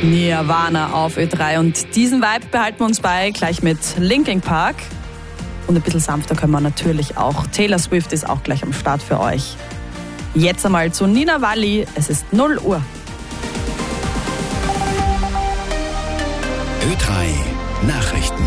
Nirvana auf Ö3 und diesen Vibe behalten wir uns bei, gleich mit Linkin Park. Und ein bisschen sanfter können wir natürlich auch. Taylor Swift ist auch gleich am Start für euch. Jetzt einmal zu Nina Walli, es ist 0 Uhr. Ö3 Nachrichten.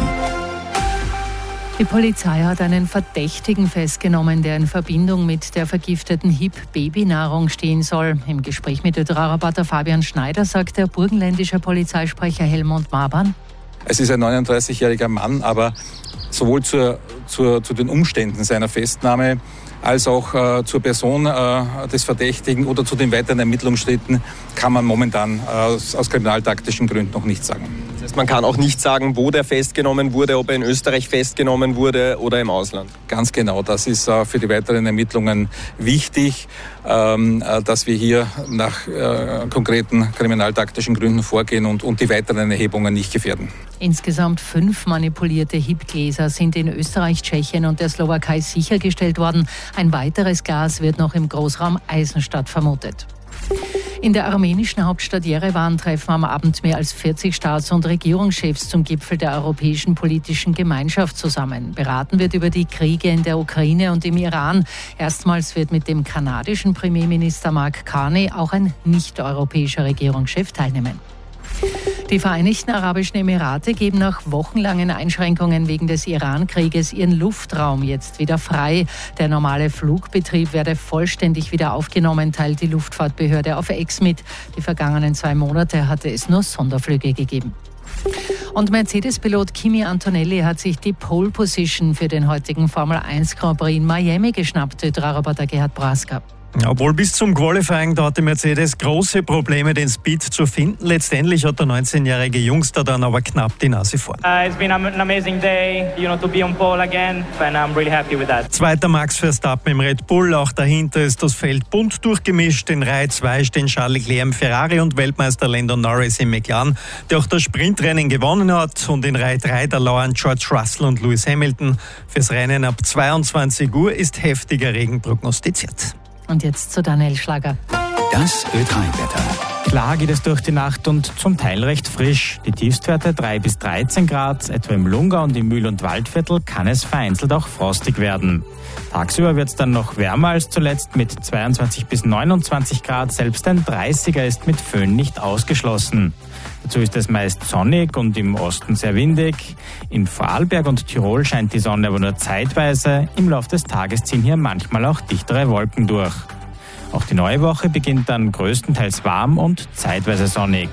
Die Polizei hat einen Verdächtigen festgenommen, der in Verbindung mit der vergifteten HIP-Babynahrung stehen soll. Im Gespräch mit Ö3-Reporter Fabian Schneider sagt der burgenländische Polizeisprecher Helmut Maban: Es ist ein 39-jähriger Mann, aber sowohl zu den Umständen seiner Festnahme als auch zur Person des Verdächtigen oder zu den weiteren Ermittlungsschritten kann man momentan aus kriminaltaktischen Gründen noch nichts sagen. Das heißt, man kann auch nicht sagen, wo der festgenommen wurde, ob er in Österreich festgenommen wurde oder im Ausland? Ganz genau, das ist für die weiteren Ermittlungen wichtig, dass wir hier nach konkreten kriminaltaktischen Gründen vorgehen und die weiteren Erhebungen nicht gefährden. Insgesamt 5 manipulierte HIP-Gläser sind in Österreich, Tschechien und der Slowakei sichergestellt worden. Ein weiteres Gas wird noch im Großraum Eisenstadt vermutet. In der armenischen Hauptstadt Jerewan treffen am Abend mehr als 40 Staats- und Regierungschefs zum Gipfel der Europäischen Politischen Gemeinschaft zusammen. Beraten wird über die Kriege in der Ukraine und im Iran. Erstmals wird mit dem kanadischen Premierminister Mark Carney auch ein nicht-europäischer Regierungschef teilnehmen. Die Vereinigten Arabischen Emirate geben nach wochenlangen Einschränkungen wegen des Iran-Krieges ihren Luftraum jetzt wieder frei. Der normale Flugbetrieb werde vollständig wieder aufgenommen, teilt die Luftfahrtbehörde auf X mit. Die vergangenen 2 Monate hatte es nur Sonderflüge gegeben. Und Mercedes-Pilot Kimi Antonelli hat sich die Pole Position für den heutigen Formel 1 Grand Prix in Miami geschnappt, Ö3-Reporter Gerhard Brasker. Obwohl bis zum Qualifying da hatte Mercedes große Probleme, den Speed zu finden. Letztendlich hat der 19-jährige Jungster dann aber knapp die Nase vorn. It's been an amazing day, to be on pole again, and I'm really happy with that. Zweiter Max Verstappen im Red Bull, auch dahinter ist das Feld bunt durchgemischt. In Reihe 2 stehen Charles Leclerc im Ferrari und Weltmeister Lando Norris im McLaren, der auch das Sprintrennen gewonnen hat. Und in Reihe 3 der lauern George Russell und Lewis Hamilton. Fürs Rennen ab 22 Uhr ist heftiger Regen prognostiziert. Und jetzt zu Daniel Schlager. Das Ö3-Wetter. Klar geht es durch die Nacht und zum Teil recht frisch. Die Tiefstwerte 3 bis 13 Grad, etwa im Lungau und im Mühl- und Waldviertel kann es vereinzelt auch frostig werden. Tagsüber wird es dann noch wärmer als zuletzt mit 22 bis 29 Grad. Selbst ein 30er ist mit Föhn nicht ausgeschlossen. Dazu ist es meist sonnig und im Osten sehr windig. In Vorarlberg und Tirol scheint die Sonne aber nur zeitweise. Im Laufe des Tages ziehen hier manchmal auch dichtere Wolken durch. Auch die neue Woche beginnt dann größtenteils warm und zeitweise sonnig.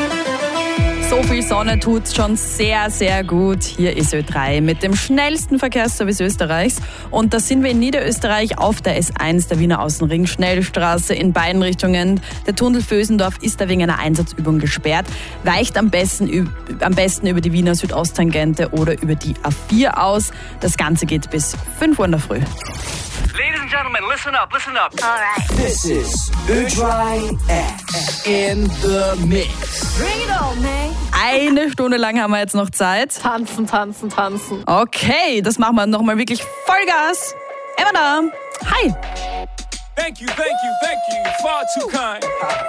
So viel Sonne tut schon sehr, sehr gut. Hier ist Ö3 mit dem schnellsten Verkehrsservice Österreichs. Und da sind wir in Niederösterreich auf der S1, der Wiener Außenring, Schnellstraße in beiden Richtungen. Der Tunnel Vösendorf ist da wegen einer Einsatzübung gesperrt. Weicht am besten über die Wiener Südosttangente oder über die A4 aus. Das Ganze geht bis 5 Uhr in der Früh. Ladies and gentlemen, listen up, listen up. All right. This is Ö3 X in the Mix. Bring it on, man. 1 Stunde lang haben wir jetzt noch Zeit. Tanzen, tanzen, tanzen. Okay, das machen wir nochmal wirklich Vollgas. Emma da. Hi. Thank you, far too kind.